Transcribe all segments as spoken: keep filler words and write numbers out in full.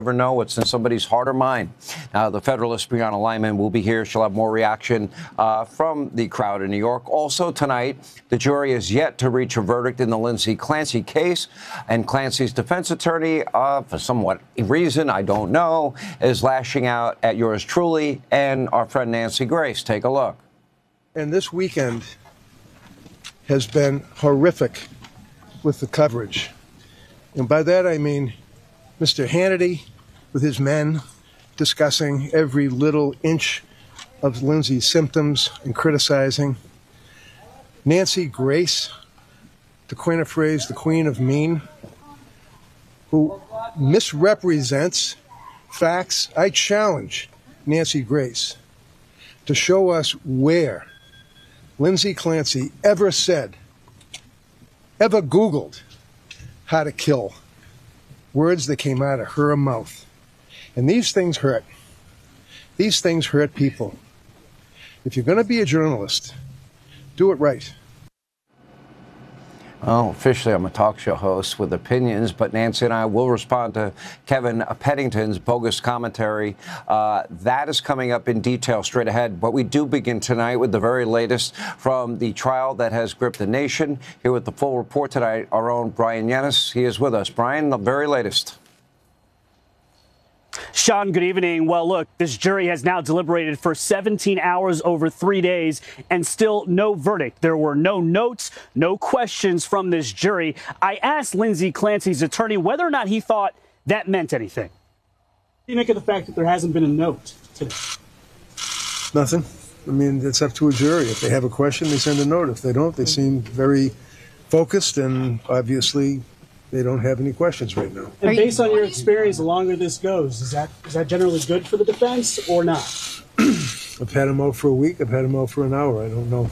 Never know what's in somebody's heart or mind. Now, the Federalist Brianna Lyman will be here. She'll have more reaction uh, from the crowd in New York. Also tonight, the jury is yet to reach a verdict in the Lindsay Clancy case, and Clancy's defense attorney, uh, for somewhat reason I don't know, is lashing out at yours truly and our friend Nancy Grace. Take a look. And this weekend has been horrific with the coverage, and by that I mean Mister Hannity with his men discussing every little inch of Lindsay's symptoms and criticizing. Nancy Grace, to coin a phrase, the queen of mean, who misrepresents facts. I challenge Nancy Grace to show us where Lindsay Clancy ever said, ever Googled how to kill. Words that came out of her mouth. And these things hurt. These things hurt people. If you're going to be a journalist, do it right. Well, officially, I'm a talk show host with opinions, but Nancy and I will respond to Kevin Pettington's bogus commentary. Uh, that is coming up in detail straight ahead. But we do begin tonight with the very latest from the trial that has gripped the nation. Here with the full report tonight, our own Brian Yennis. He is with us. Brian, the very latest. Sean, good evening. Well, look, this jury has now deliberated for seventeen hours over three days and still no verdict. There were no notes, no questions from this jury. I asked Lindsay Clancy's attorney whether or not he thought that meant anything. What do you make of the fact that there hasn't been a note today? Nothing. I mean, it's up to a jury. If they have a question, they send a note. If they don't, they seem very focused, and obviously they don't have any questions right now. And based on your experience, the longer this goes, is that is that generally good for the defense or not? I've had him out for a week. I've had him out for an hour. I don't know.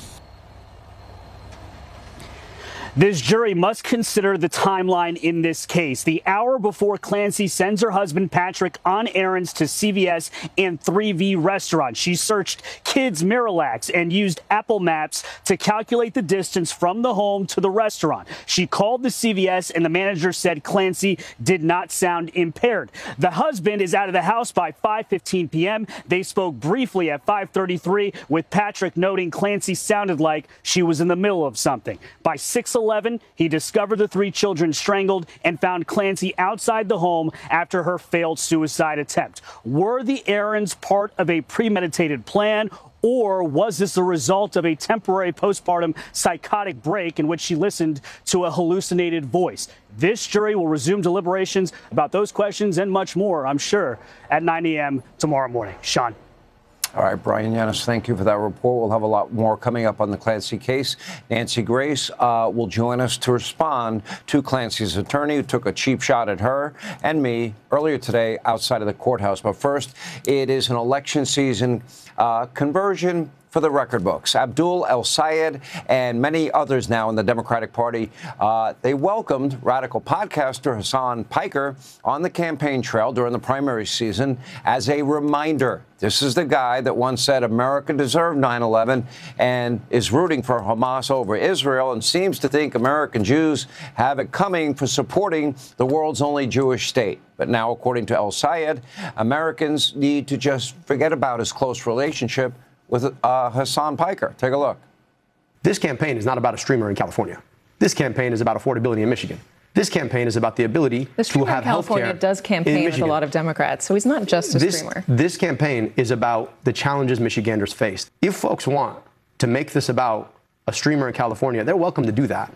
This jury must consider the timeline in this case. The hour before Clancy sends her husband Patrick on errands to C V S and three V restaurants. She searched Kids Miralax and used Apple Maps to calculate the distance from the home to the restaurant. She called the C V S and the manager said Clancy did not sound impaired. The husband is out of the house by five fifteen p m They spoke briefly at five thirty-three, with Patrick noting Clancy sounded like she was in the middle of something. By six eleven, he discovered the three children strangled and found Clancy outside the home after her failed suicide attempt. Were the errands part of a premeditated plan, or was this the result of a temporary postpartum psychotic break in which she listened to a hallucinated voice? This jury will resume deliberations about those questions and much more, I'm sure, at nine a m tomorrow morning. Sean. All right, Brian Yennis, thank you for that report. We'll have a lot more coming up on the Clancy case. Nancy Grace uh, will join us to respond to Clancy's attorney, who took a cheap shot at her and me earlier today outside of the courthouse. But first, it is an election season uh, conversion for the record books. Abdul El-Sayed and many others now in the Democratic Party, uh, they welcomed radical podcaster Hasan Piker on the campaign trail during the primary season as a reminder. This is the guy that once said America deserved nine eleven and is rooting for Hamas over Israel and seems to think American Jews have it coming for supporting the world's only Jewish state. But now, according to El-Sayed, Americans need to just forget about his close relationship with uh, Hasan Piker. Take a look. This campaign is not about a streamer in California. This campaign is about affordability in Michigan. This campaign is about the ability the to have health care. California does campaign with a lot of Democrats, so he's not just a this, streamer. This campaign is about the challenges Michiganders face. If folks want to make this about a streamer in California, they're welcome to do that.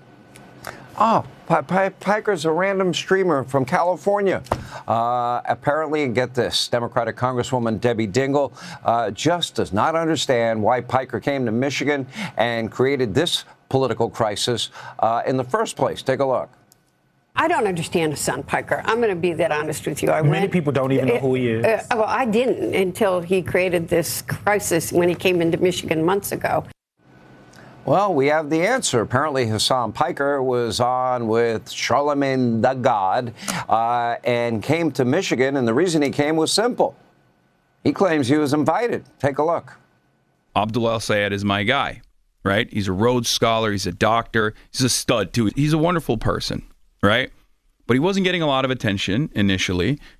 Oh, P- P- Piker's a random streamer from California. Uh, apparently, and get this, Democratic Congresswoman Debbie Dingell uh, just does not understand why Piker came to Michigan and created this political crisis uh, in the first place. Take a look. I don't understand Hasan Piker. I'm going to be that honest with you. I Many went, people don't even know who he is. Uh, well, I didn't until he created this crisis when he came into Michigan months ago. Well, we have the answer. Apparently, Hasan Piker was on with Charlemagne the God uh, and came to Michigan, and the reason he came was simple. He claims he was invited. Take a look. Abdul El-Sayed is my guy, right? He's a Rhodes Scholar. He's a doctor. He's a stud, too. He's a wonderful person, right? But he wasn't getting a lot of attention initially